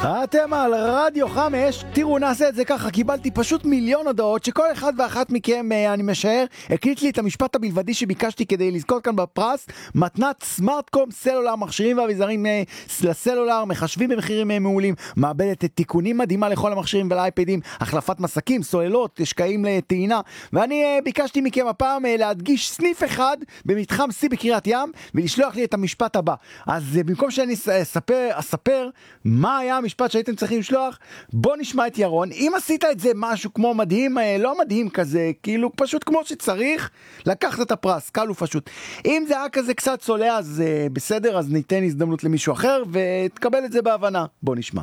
אתם על רדיו 5, תראו נעשה את זה ככה, קיבלתי פשוט מיליון הודעות שכל אחד ואחת מכם, אני משער, הקליט לי את המשפט הבלבדי שביקשתי כדי לזכות כאן בפרס, מתנת סמארטקום סלולר, מכשירים ואביזרים לסלולר, מחשבים במחירים מעולים, מעבדת תיקונים מדהימה לכל המכשירים ולאייפדים, החלפת מסקים, סוללות, שקעים לטעינה, ואני ביקשתי מכם הפעם להדגיש סניף אחד במתחם C בקריית ים, ולשלוח לי את המשפט הבא. אז במקום שאני אספר מה היה המשפט שהייתם צריכים לשלוח, בוא נשמע את ירון. אם עשית את זה משהו כמו מדהים, לא מדהים כזה, כאילו פשוט כמו שצריך, לקחת את הפרס, קל ופשוט. אם זה היה כזה קצת צולע, אז בסדר, אז ניתן הזדמנות למישהו אחר, ותקבל את זה בהבנה. בוא נשמע.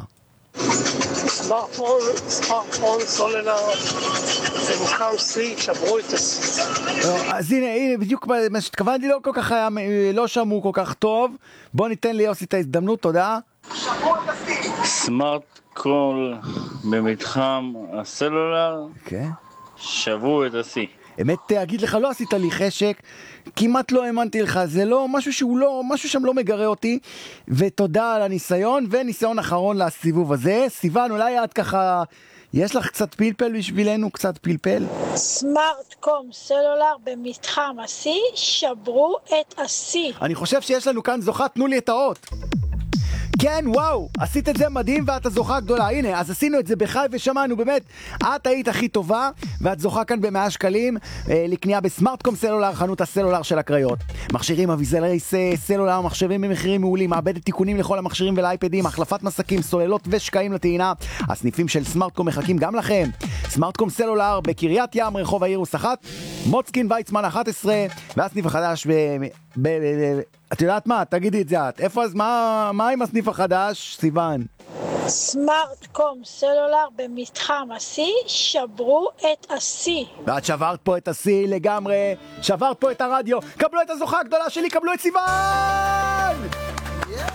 סמארטפון, סולולר, זה מתחם C, שברו את הסי. אז הנה, בדיוק מה שהתכוונתי, לא כל כך היה, לא שמעו כל כך טוב. בוא ניתן לי יוסי את ההזדמנות, תודה. שברו את הסי. סמארטקול במתחם הסלולר, שברו את הסי. אמת, אגיד לך, לא עשית לי חשק, כמעט לא האמנתי לך, זה לא משהו שהוא לא, משהו שם לא מגרה אותי, ותודה על הניסיון, וניסיון אחרון לסיבוב הזה. סיוון, אולי את ככה, יש לך קצת פלפל בשבילנו, קצת פלפל? סמארטקום סלולר במתחם ה-C, שברו את ה-C. אני חושב שיש לנו כאן זוכה, תנו לי את האות. כן, וואו, עשית את זה מדהים ואת הזוכה גדולה. הנה, אז עשינו את זה בחי ושמענו, באמת, את היית הכי טובה, ואת זוכה כאן ב100 שקלים לקנייה בסמארטקום סלולר, חנות הסלולר של הקריות. מכשירים, אביזרי סלולר, מחשבים במחירים מעולים, מעבדת תיקונים לכל המכשירים ולאייפדים, החלפת מסקים, סוללות ושקעים לטעינה. הסניפים של סמארטקום מחכים גם לכם. סמארטקום סלולר בקריית ים, רחוב האירוס 1, מוצקין ויצמן 11, והסניף החדש את יודעת מה? תגידי את זה את. איפה אז? מה עם הסניף החדש, סיוון? סמארטקום סלולר במתחם ה-C, שברו את ה-C. ואת שברת פה את ה-C לגמרי, שברת פה את הרדיו. קבלו את הזוכה הגדולה שלי, קבלו את סיוון!